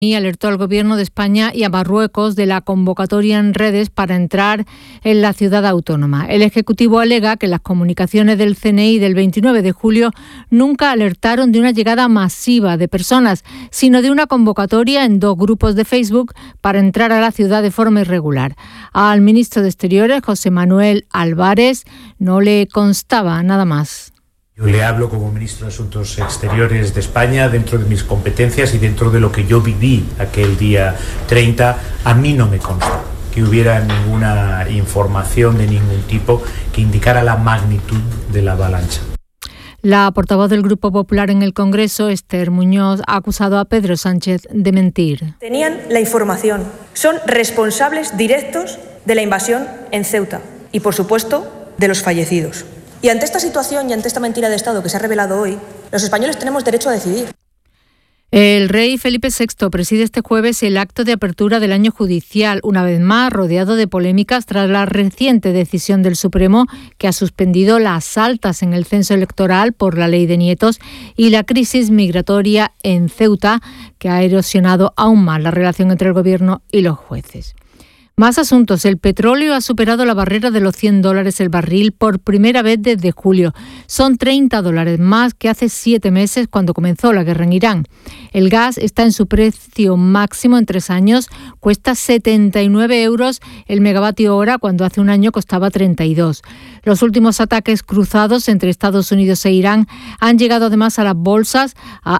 y alertó al Gobierno de España y a Marruecos de la convocatoria en redes para entrar en la ciudad autónoma. El Ejecutivo alega que las comunicaciones del CNI del 29 de julio nunca alertaron de una llegada masiva de personas, sino de una convocatoria en 2 grupos de Facebook para entrar a la ciudad de forma irregular. Al ministro de Exteriores, José Manuel Álvarez, no le constaba nada más. Yo le hablo como ministro de Asuntos Exteriores de España, dentro de mis competencias y dentro de lo que yo viví aquel día 30. A mí no me consta que hubiera ninguna información de ningún tipo que indicara la magnitud de la avalancha. La portavoz del Grupo Popular en el Congreso, Esther Muñoz, ha acusado a Pedro Sánchez de mentir. Tenían la información, son responsables directos de la invasión en Ceuta y, por supuesto, de los fallecidos. Y ante esta situación y ante esta mentira de Estado que se ha revelado hoy, los españoles tenemos derecho a decidir. El rey Felipe VI preside este jueves el acto de apertura del año judicial, una vez más rodeado de polémicas tras la reciente decisión del Supremo que ha suspendido las altas en el censo electoral por la ley de nietos y la crisis migratoria en Ceuta, que ha erosionado aún más la relación entre el Gobierno y los jueces. Más asuntos. El petróleo ha superado la barrera de los $100 el barril por primera vez desde julio. Son $30 más que hace 7 meses cuando comenzó la guerra en Irán. El gas está en su precio máximo en 3 años. Cuesta 79 euros el megavatio hora cuando hace un año costaba 32. Los últimos ataques cruzados entre Estados Unidos e Irán han llevado además a las bolsas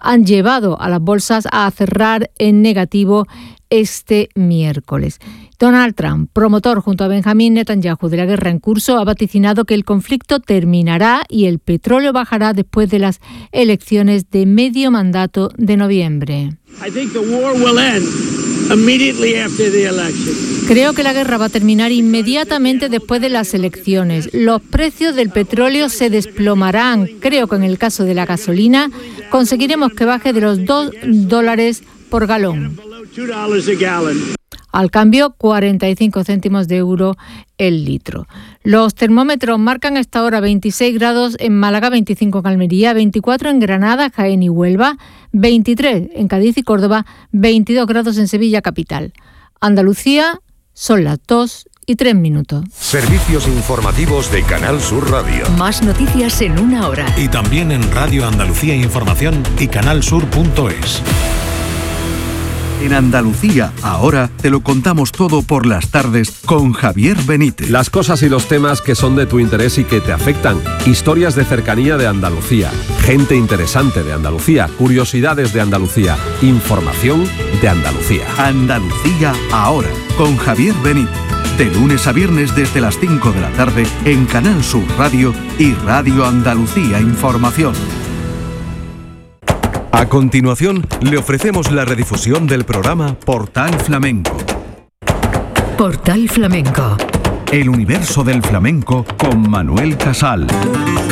a cerrar en negativo este miércoles. Donald Trump, promotor junto a Benjamín Netanyahu de la guerra en curso, ha vaticinado que el conflicto terminará y el petróleo bajará después de las elecciones de medio mandato de noviembre. Creo que la guerra va a terminar inmediatamente después de las elecciones. Los precios del petróleo se desplomarán. Creo que en el caso de la gasolina conseguiremos que baje de los $2 por galón. Al cambio, 45 céntimos de euro el litro. Los termómetros marcan hasta ahora 26 grados en Málaga, 25 en Almería, 24 en Granada, Jaén y Huelva, 23 en Cádiz y Córdoba, 22 grados en Sevilla capital. Andalucía, son las 2:03. Servicios informativos de Canal Sur Radio. Más noticias en 1 hora. Y también en Radio Andalucía Información y canalsur.es. En Andalucía, ahora te lo contamos todo por las tardes con Javier Benítez. Las cosas y los temas que son de tu interés y que te afectan. Historias de cercanía de Andalucía. Gente interesante de Andalucía. Curiosidades de Andalucía. Información de Andalucía. Andalucía, ahora, con Javier Benítez. De lunes a viernes desde las 5 de la tarde en Canal Sur Radio y Radio Andalucía Información. A continuación, le ofrecemos la redifusión del programa Portal Flamenco. Portal Flamenco. El universo del flamenco con Manuel Casal.